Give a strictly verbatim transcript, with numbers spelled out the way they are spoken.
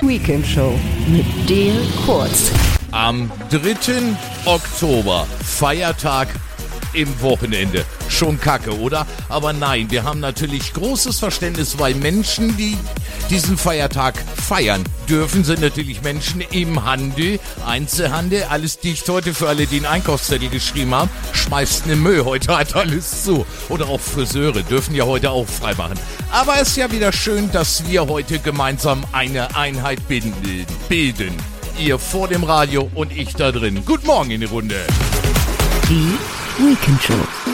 Weekend Show mit Dale Kurz. Am dritten Oktober, Feiertag im Wochenende. Schon kacke, oder? Aber nein, wir haben natürlich großes Verständnis, weil Menschen, die diesen Feiertag feiern dürfen, sind natürlich Menschen im Handel, Einzelhandel, alles dicht heute für alle, die einen Einkaufszettel geschrieben haben. Schmeißt ne Müll, heute hat alles zu. Oder auch Friseure dürfen ja heute auch frei machen. Aber es ist ja wieder schön, dass wir heute gemeinsam eine Einheit bilden. bilden. Ihr vor dem Radio und ich da drin. Guten Morgen in die Runde. Die Weekend Show.